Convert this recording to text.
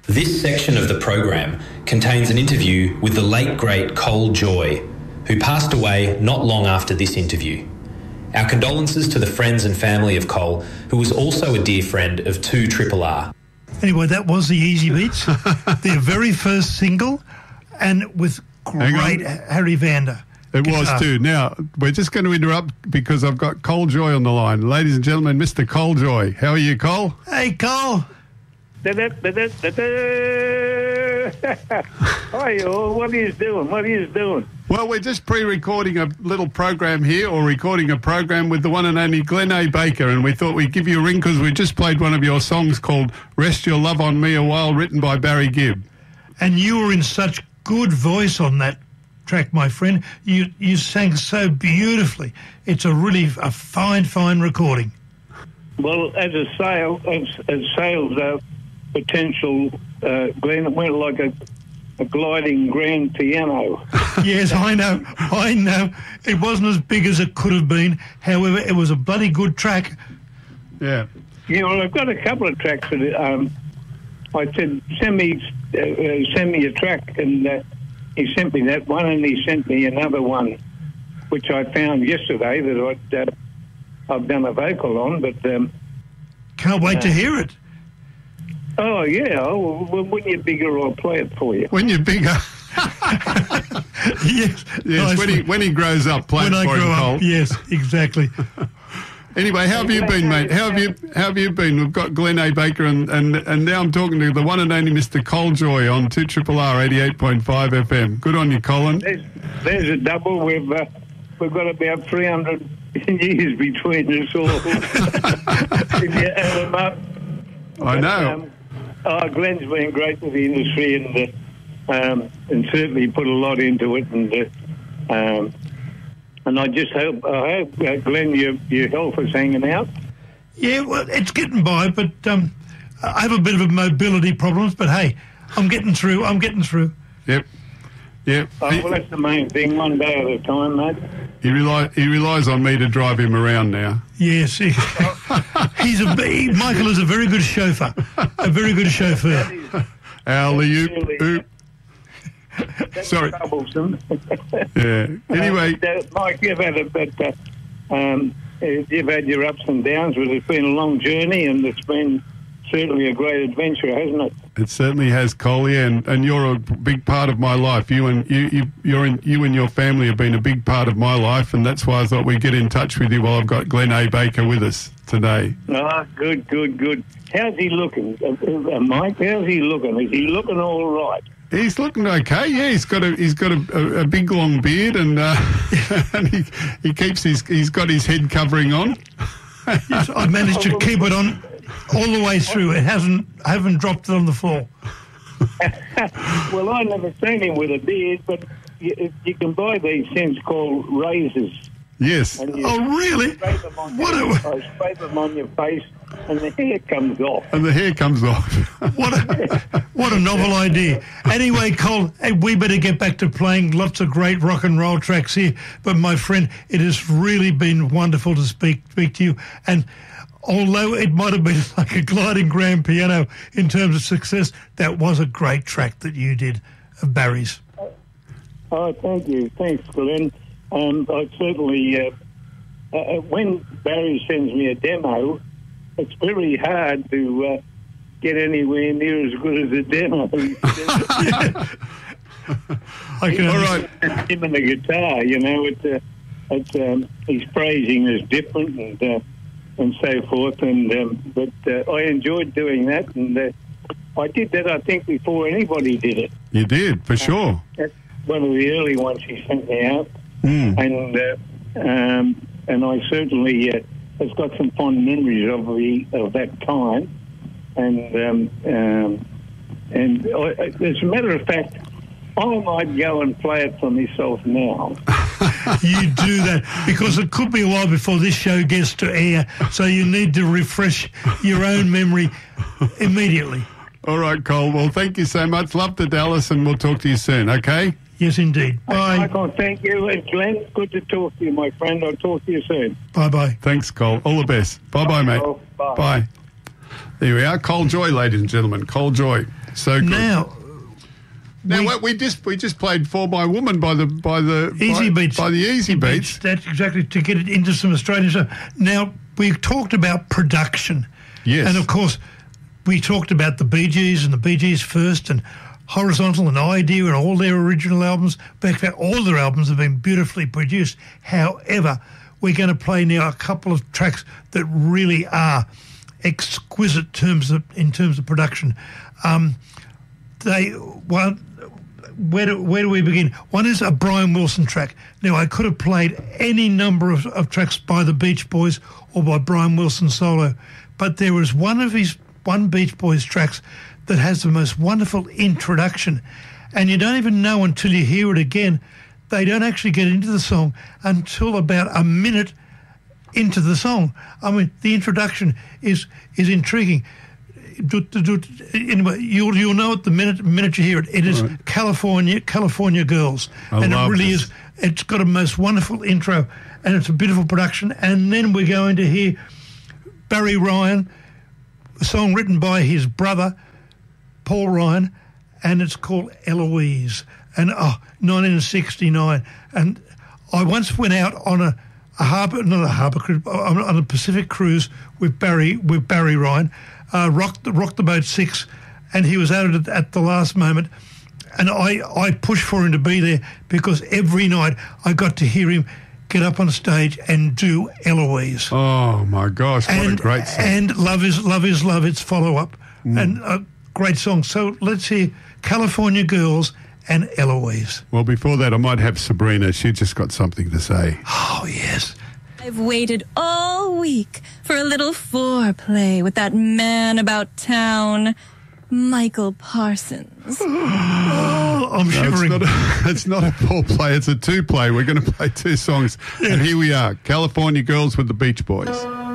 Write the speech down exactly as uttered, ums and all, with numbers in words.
This section of the program contains an interview with the late great Col Joye, who passed away not long after this interview. Our condolences to the friends and family of Col, who was also a dear friend of two Triple R. Anyway, that was the Easy Beats, their very first single, and with great Harry Vander. It guitar. was too. Now, we're just going to interrupt because I've got Col Joye on the line. Ladies and gentlemen, Mister Col Joye. How are you, Col? Hey, Col. Hi, all. What are you doing? What are you doing? Well, we're just pre-recording a little program here, or recording a program with the one and only Glenn A. Baker, and we thought we'd give you a ring because we just played one of your songs called Rest Your Love on Me a While, written by Barry Gibb. And you were in such good voice on that track, my friend. You you sang so beautifully. It's a really a fine, fine recording. Well, as a sale, as, as sales uh, potential, uh, Glenn, it went like a, a gliding grand piano. Yes, I know, I know. It wasn't as big as it could have been. However, it was a bloody good track. Yeah. Yeah, well, I've got a couple of tracks that um, I said, send me, uh, uh, send me a track, and uh, he sent me that one, and he sent me another one, which I found yesterday that I'd, uh, I've done a vocal on, but... Um, Can't wait uh, to hear it. Oh, yeah. Oh, well, when you're bigger, I'll play it for you. When you're bigger. Yes. Yes, when he, when he grows up, play when it I for grow him, up, Col. Yes, exactly. Anyway, how have you been, mate? How have you how have you been? We've got Glenn A. Baker, and, and, and now I'm talking to the one and only Mister Col Joye on two R R R eighty-eight point five F M. Good on you, Colin. There's, there's a double. We've, uh, we've got about three hundred years between us all. If you add them up. I know. Um, oh, Glenn's been great with the industry, and uh, um, and certainly put a lot into it, and uh, um, and I just hope, I hope, uh, Glenn, your your health is hanging out. Yeah, well, it's getting by, but um, I have a bit of a mobility problems. But hey, I'm getting through. I'm getting through. Yep. Yep. Oh, well, that's the main thing. One day at a time, mate. He rely he relies on me to drive him around now. Yes, he, he's a he, Michael is a very good chauffeur, a very good chauffeur. Alley oop oop. Sorry. Troublesome. Yeah. Anyway, uh, Mike, you've had a bit. Uh, um, you've had your ups and downs, but it's been a long journey, and it's been certainly a great adventure, hasn't it? It certainly has, Col, yeah, and, and you're a big part of my life. You and you, you, you're in, you and your family have been a big part of my life, and that's why I thought we'd get in touch with you while I've got Glenn A. Baker with us today. Ah, good, good, good. How's he looking, uh, uh, Mike? How's he looking? Is he looking all right? He's looking okay. Yeah, he's got a he's got a, a, a big long beard, and uh, and he he keeps his he's got his head covering on. Yes, I managed to keep it on all the way through. It hasn't I haven't dropped it on the floor. Well, I never seen him with a beard, but you, you can buy these things called razors. Yes. Oh, really? What your, a... I spray them on your face, and the hair comes off. And the hair comes off. What a what a novel idea. Anyway, Col, hey, we better get back to playing lots of great rock and roll tracks here. But, my friend, it has really been wonderful to speak, speak to you. And although it might have been like a gliding grand piano in terms of success, that was a great track that you did of Barry's. Oh, thank you. Thanks, Glenn. Um, I certainly, uh, uh, when Barry sends me a demo, it's very hard to uh, get anywhere near as good as a demo. I can All right. Him and the guitar, you know, it's, uh, it's, um, his phrasing is different and uh, and so forth. And um, but uh, I enjoyed doing that, and uh, I did that, I think, before anybody did it. You did, for sure. Uh, that's one of the early ones he sent me out. Mm. And uh, um, and I certainly uh, have got some fond memories of the of that time, and um, um, and I, as a matter of fact, I might go and play it for myself now. You do that because it could be a while before this show gets to air, so you need to refresh your own memory immediately. All right, Col. Well, thank you so much. Love to Dallas, and we'll talk to you soon. Okay. Yes, indeed. Bye. Michael, thank you. And Glenn, good to talk to you, my friend. I'll talk to you soon. Bye-bye. Thanks, Col. All the best. Bye-bye, mate. Bye. Bye. There we are. Cole Joy, ladies and gentlemen. Cole Joy. So good. Now, now we, what we just we just played For My Woman by the by the Easy by, Beats. by the Easy Beats. That's exactly to get it into some Australian stuff. Now, we talked about production. Yes. And, of course, we talked about the Bee Gees and the Bee Gees First and Horizontal and Idea and all their original albums. In fact, all their albums have been beautifully produced. However, we're going to play now a couple of tracks that really are exquisite terms of, in terms of production. Um, they well, where do where do we begin? One is a Brian Wilson track. Now, I could have played any number of, of tracks by the Beach Boys or by Brian Wilson solo, but there was one of his one Beach Boys tracks that has the most wonderful introduction, and you don't even know until you hear it again. They don't actually get into the song until about a minute into the song. I mean, the introduction is is intriguing. Anyway, you'll you'll know it the minute minute you hear it. It is right. California California Girls, I and it really this. is. It's got a most wonderful intro, and it's a beautiful production. And then we're going to hear Barry Ryan, a song written by his brother Paul Ryan, and it's called Eloise. And oh, nineteen sixty-nine. And I once went out on a, a harbour, not a harbour cruise, on, on a Pacific cruise with Barry with Barry Ryan, uh, rocked the rocked the boat six, and he was out at, at the last moment. And I, I pushed for him to be there because every night I got to hear him get up on stage and do Eloise. Oh my gosh, what and, a great song! And Love Is Love Is Love, its follow up, mm. and a great song. So let's hear California Girls and Eloise. Well, before that, I might have Sabrina. She just got something to say. Oh, yes. I've waited all week for a little foreplay with that man about town, Michael Parsons. Oh, I'm No, shivering. it's, not a, it's not a four-play, it's a two-play. We're going to play two songs. And here we are, California Girls with the Beach Boys.